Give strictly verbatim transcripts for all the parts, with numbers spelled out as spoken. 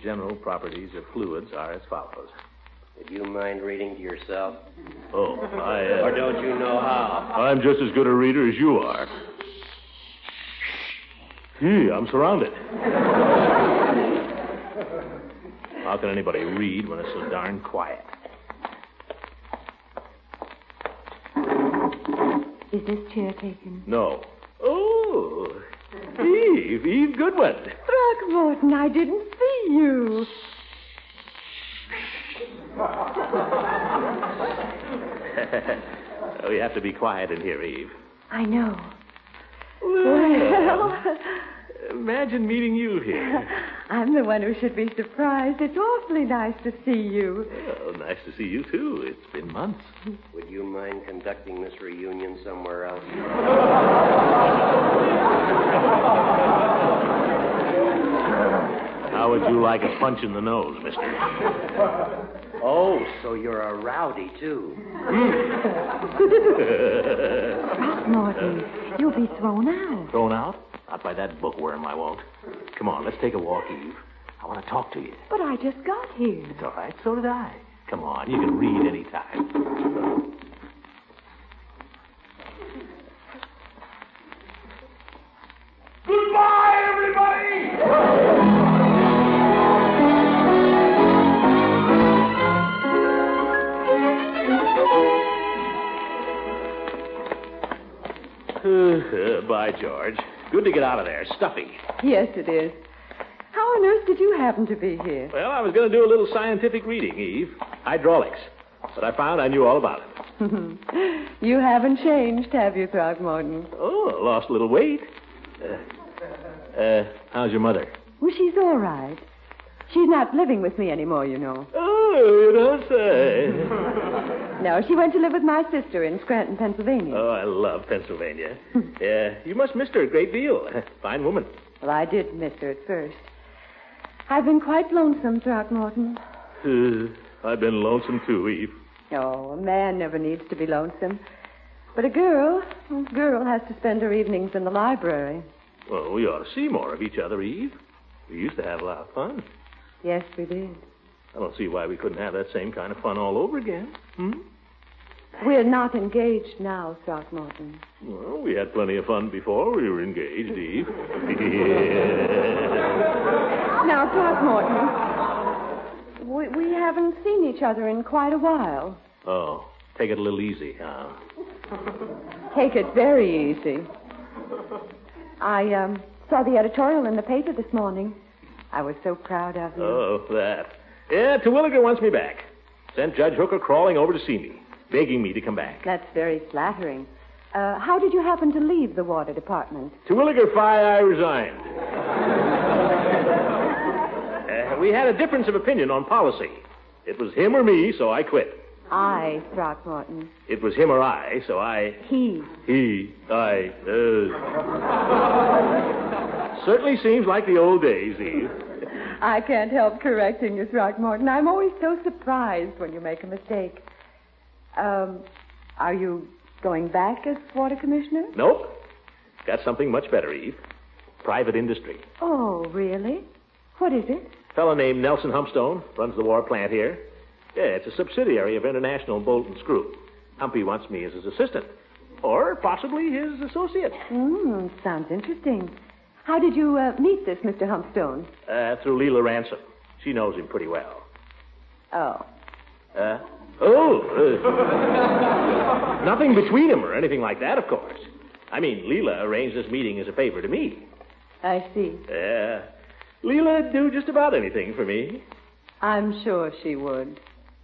general properties of fluids are as follows. Would you mind reading to yourself? Oh, I... Uh, or don't you know how? I'm just as good a reader as you are. Gee, I'm surrounded. How can anybody read when it's so darn quiet? Is this chair taken? No. Oh, Eve, Eve Goodwin. Throckmorton, I didn't see you. We have to be quiet in here, Eve. I know. Well, imagine meeting you here. I'm the one who should be surprised. It's awfully nice to see you. Well, nice to see you, too. It's been months. Would you mind conducting this reunion somewhere else? How would you like a punch in the nose, mister? Oh, so you're a rowdy, too. Throckmorton, you'll be thrown out. Thrown out? Not by that bookworm, I won't. Come on, let's take a walk, Eve. I want to talk to you. But I just got here. It's all right. So did I. Come on, you can read any time. Goodbye, everybody! Uh, by George. Good to get out of there. Stuffy. Yes, it is. How on earth did you happen to be here? Well, I was going to do a little scientific reading, Eve. Hydraulics. But I found I knew all about it. You haven't changed, have you, Throckmorton? Oh, I lost a little weight. Uh, uh, how's your mother? Well, she's all right. She's not living with me anymore, you know. Oh, you don't say. No, she went to live with my sister in Scranton, Pennsylvania. Oh, I love Pennsylvania. Yeah, you must miss her a great deal. Fine woman. Well, I did miss her at first. I've been quite lonesome, Throckmorton. Uh, I've been lonesome too, Eve. Oh, a man never needs to be lonesome. But a girl, a girl has to spend her evenings in the library. Well, we ought to see more of each other, Eve. We used to have a lot of fun. Yes, we did. I don't see why we couldn't have that same kind of fun all over again. Hmm? We're not engaged now, Throckmorton. Well, we had plenty of fun before we were engaged, Eve. Now, Throckmorton, we, we haven't seen each other in quite a while. Oh, take it a little easy, huh? Take it very easy. I um, saw the editorial in the paper this morning. I was so proud of you. Oh, that. Yeah, Terwilliger wants me back. Sent Judge Hooker crawling over to see me, begging me to come back. That's very flattering. Uh, how did you happen to leave the water department? Terwilliger fired, I resigned. uh, we had a difference of opinion on policy. It was him or me, so I quit. I, Throckmorton. It was him or I, so I... He. He. I. Uh... Certainly seems like the old days, Eve. I can't help correcting you, Throckmorton. I'm always so surprised when you make a mistake. Um, are you going back as water commissioner? Nope. Got something much better, Eve. Private industry. Oh, really? What is it? A fellow named Nelson Humpstone runs the war plant here. Yeah, it's a subsidiary of International Bolt and Screw. Humpy wants me as his assistant. Or possibly his associate. Hmm, sounds interesting. How did you uh, meet this Mister Humpstone? Uh, through Leela Ransom. She knows him pretty well. Oh. Uh, oh. Uh, nothing between them or anything like that, of course. I mean, Leela arranged this meeting as a favor to me. I see. Yeah. Uh, Leela'd do just about anything for me. I'm sure she would.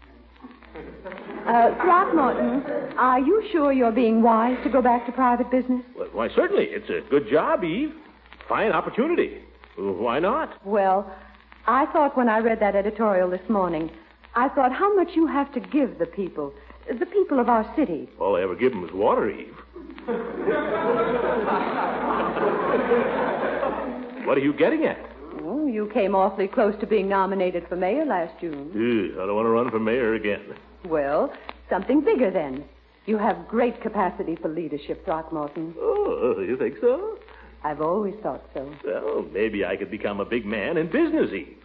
Uh, Throckmorton, are you sure you're being wise to go back to private business? Well, why, certainly. It's a good job, Eve. Fine opportunity. Why not? Well, I thought when I read that editorial this morning, I thought how much you have to give the people, the people of our city. All I ever give them is water, Eve. What are you getting at? Oh, you came awfully close to being nominated for mayor last June. Ew, I don't want to run for mayor again. Well, something bigger then. You have great capacity for leadership, Throckmorton. Oh, you think so? I've always thought so. Well, maybe I could become a big man in business, Eve.